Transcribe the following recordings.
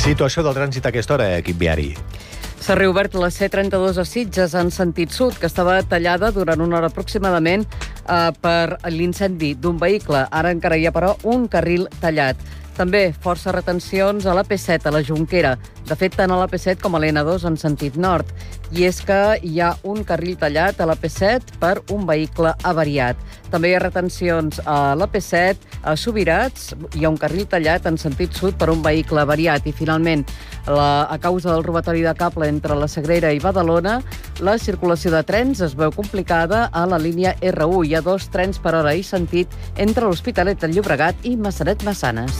Situació del trànsit a aquesta hora, equip viari. S'ha reobert la C32 a Sitges en sentit sud, que estava tallada durant una hora aproximadament per l'incendi d'un vehicle. Ara encara hi ha, però, un carril tallat. També força retencions a la P7, a la Jonquera. De fet, tant a la P7 com a l'N2 en sentit nord. I és que hi ha un carril tallat a la P7 per un vehicle avariat. També hi ha retencions a la P7, a Subirats, hi ha un carril tallat en sentit sud per un vehicle avariat. I finalment, a causa del robatori de cable entre la Sagrera i Badalona, la circulació de trens es veu complicada a la línia R1. Hi ha 2 trens per hora i sentit entre l'Hospitalet de Llobregat i Massanet-Massanes.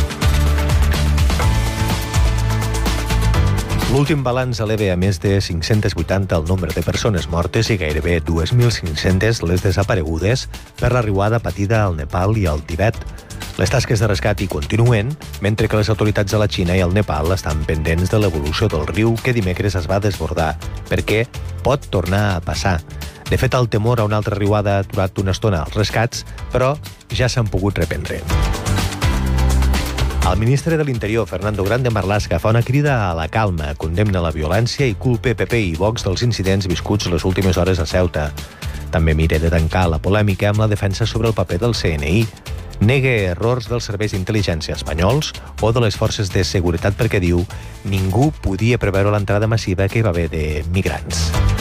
L'últim balanç eleva a més de 580 el nombre de persones mortes i gairebé 2.500 les desaparegudes per la riuada patida al Nepal i al Tibet. Les tasques de rescat hi continuen, mentre que les autoritats de la Xina i el Nepal estan pendents de l'evolució del riu que dimecres es va desbordar, perquè pot tornar a passar. De fet, el temor a una altra riuada ha aturat una estona els rescats, però ja s'han pogut reprendre. El ministre de l'Interior, Fernando Grande Marlaska, fa una crida a la calma, condemna la violència i culpa PP i Vox dels incidents viscuts les últimes hores a Ceuta. També mira de tancar la polèmica amb la defensa sobre el paper del CNI. Nega errors dels serveis d'intel·ligència espanyols o de les forces de seguretat perquè diu ningú podia preveure l'entrada massiva que hi va haver de migrants.